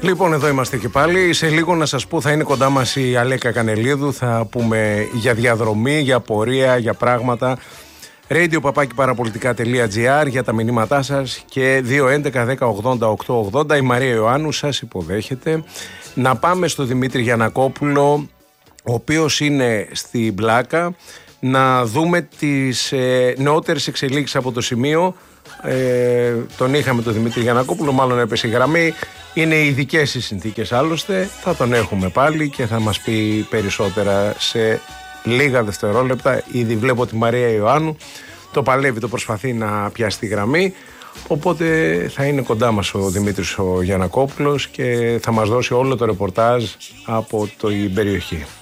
Λοιπόν, εδώ είμαστε και πάλι. Σε λίγο να σας πω, θα είναι κοντά μας η Αλέκα Κανελίδου. Θα πούμε για διαδρομή, για πορεία, για πράγματα. radio@parapolitica.gr για τα μηνύματά σας και 211-1080-880. Η Μαρία Ιωάννου σας υποδέχεται. Να πάμε στο Δημήτρη Γιαννακόπουλο, ο οποίος είναι στην Πλάκα, να δούμε τις νεότερες εξελίξεις από το σημείο. Τον είχαμε τον Δημήτρη Γιαννακόπουλο, μάλλον έπεσε η γραμμή. Είναι ειδικές οι συνθήκες άλλωστε. Θα τον έχουμε πάλι και θα μας πει περισσότερα σε λίγα δευτερόλεπτα. Ήδη βλέπω τη Μαρία Ιωάννου το παλεύει, το προσπαθεί να πιάσει τη γραμμή. Οπότε θα είναι κοντά μας ο Δημήτρης ο Γιαννακόπουλος και θα μας δώσει όλο το ρεπορτάζ από την περιοχή.